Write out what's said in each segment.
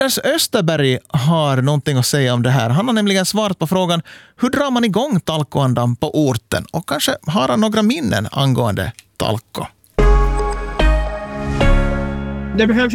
Anders Österberg har någonting att säga om det här. Han har nämligen svarat på frågan hur drar man igång talkoandan på orten, och kanske har han några minnen angående talko. Det behövs ju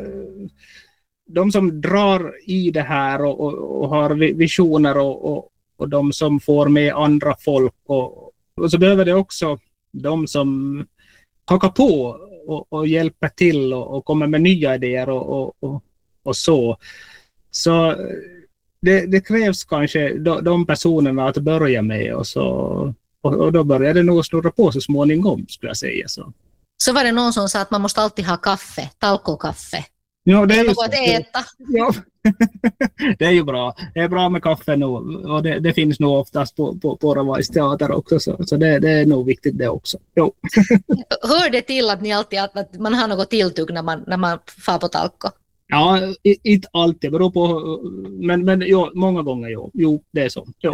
de som drar i det här och har visioner och de som får med andra folk och så behöver det också de som hakar på och hjälper till och kommer med nya idéer och så. Så det krävs kanske de personerna att börja med och då börjar det nog snurra på så småningom, skulle jag säga så. Så var det någon som sa att man måste alltid ha kaffe, talkokaffe. Ja, det är något att äta. Ja. Det är ju bra. Det är bra med kaffe nu och det finns nog oftast på Ravais teater också, så det är nog viktigt det också. Jo. Hör det till att ni alltid att man har något tilltugg när man far på talko? Ja, inte alltid, beror på, men jo, många gånger jo, det är så. Jo.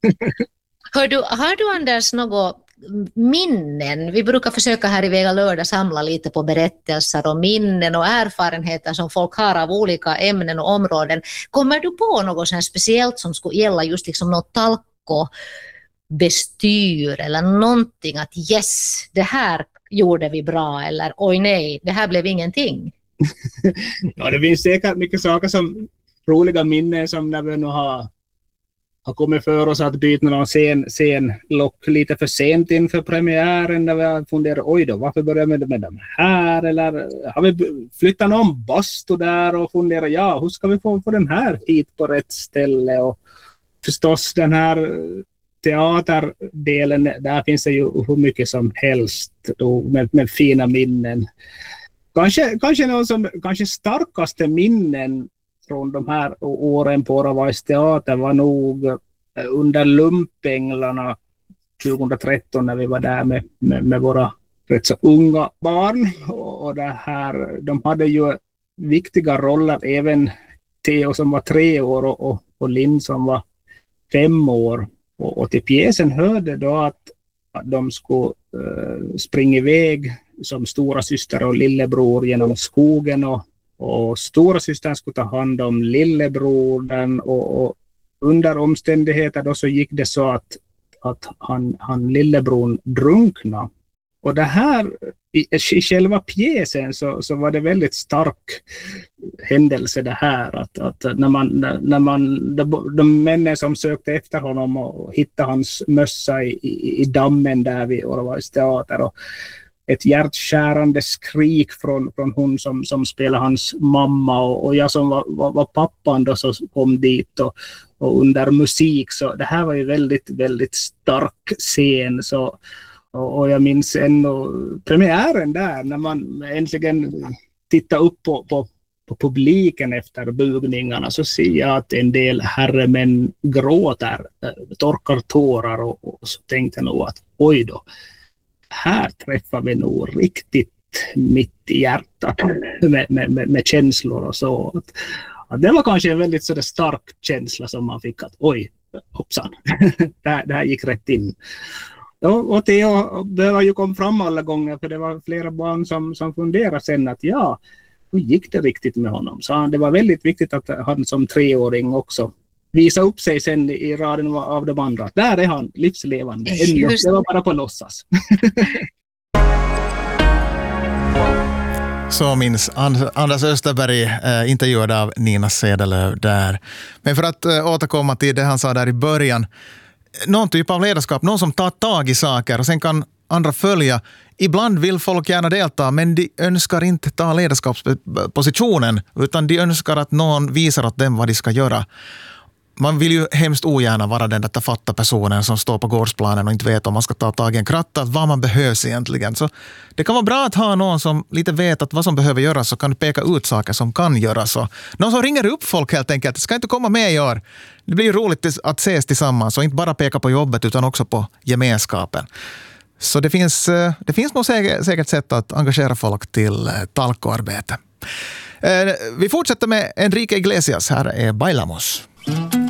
Har du Anders något minnen? Vi brukar försöka här i Vega lördag samla lite på berättelser och minnen och erfarenheter som folk har av olika ämnen och områden. Kommer du på något sånt speciellt som skulle gälla just liksom något talko bestyr eller någonting att yes, det här gjorde vi bra, eller oj nej, det här blev ingenting? Ja, det finns säkert mycket saker som roliga minnen som när vi nu har kommit för oss att byta någon scenlock lite för sent inför premiären, där vi har funderat, oj då, varför börjar vi med de här? Eller har vi flyttat någon bastu där och funderat, ja, hur ska vi få den här hit på rätt ställe? Och förstås den här teaterdelen, där finns det ju hur mycket som helst då, med fina minnen. Kanske någon som starkaste minnen från de här åren på Ravais teater var nog under Lumpänglarna 2013 när vi var där med våra rätt så unga barn. Och det här, de hade ju viktiga roller, även Theo som var 3 år och Linn som var 5 år. Och till pjäsen hörde då att de skulle springa iväg som stora syster och lillebror genom skogen och stora systern skulle ta hand om lillebrodern och under omständigheter då så gick det så att han lillebron drunkna. Och det här i själva pjäsen så var det väldigt stark händelse det här att när de männen som sökte efter honom och hittade hans mössa i dammen där vid Ravais teater och ett hjärtskärande skrik från hon som spelar hans mamma och jag som var pappan då så kom dit och under musik, så det här var ju väldigt, väldigt stark scen så, och jag minns ännu premiären där när man äntligen tittar upp på publiken efter bugningarna, så ser jag att en del herremän gråter, torkar tårar och så tänkte jag nog att oj då, här träffar vi nog riktigt mitt i hjärtat med känslor och så. Att det var kanske en väldigt så stark känsla som man fick att oj, hoppsan, det här gick rätt in. Och det har ju kommit fram alla gånger, för det var flera barn som funderade sen att ja, hur gick det riktigt med honom? Så det var väldigt viktigt att han som 3-åring också visa upp sig sen i raden av de andra. Där är han, livslevande. Det var bara på låtsas. Så minns Anders Österberg intervjuad av Nina Sedelöv där. Men för att återkomma till det han sa där i början. Någon typ av ledarskap, någon som tar tag i saker och sen kan andra följa. Ibland vill folk gärna delta, men de önskar inte ta ledarskapspositionen, utan de önskar att någon visar åt dem vad de ska göra. Man vill ju hemskt ogärna vara den där tafatta personen som står på gårdsplanen och inte vet om man ska ta tag i en kratta, vad man behövs egentligen. Så det kan vara bra att ha någon som lite vet att vad som behöver göras och kan peka ut saker som kan göras. Och någon som ringer upp folk helt enkelt. Det ska inte komma med i år. Det blir roligt att ses tillsammans och inte bara peka på jobbet utan också på gemenskapen. Så det finns nog säkert sätt att engagera folk till talkoarbete. Vi fortsätter med Enrique Iglesias. Här är Bailamos.